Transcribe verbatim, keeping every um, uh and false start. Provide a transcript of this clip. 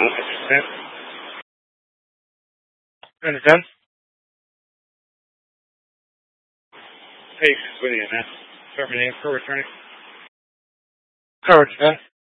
understand. You understand? Hey, with you, man. Terminating for returning. Coverage, man.